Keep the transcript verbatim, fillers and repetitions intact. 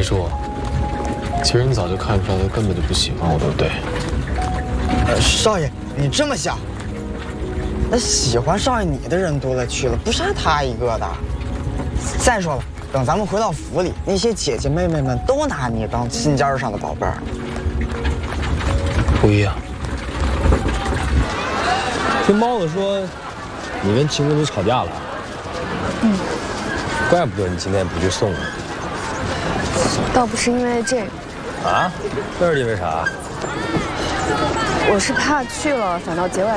叔，其实你早就看出来他根本就不喜欢我，对不对？ 呃，少爷，你这么想，那喜欢少爷你的人多了去了，不差他一个的。再说了，等咱们回到府里，那些姐姐妹妹们都拿你当心尖上的宝贝儿。 不一样。 听猫子说，你跟秦公主吵架了。 嗯。 怪不得你今天不去送我。 倒不是因为这个。 啊？那是因为啥？ 我是怕去了反倒节外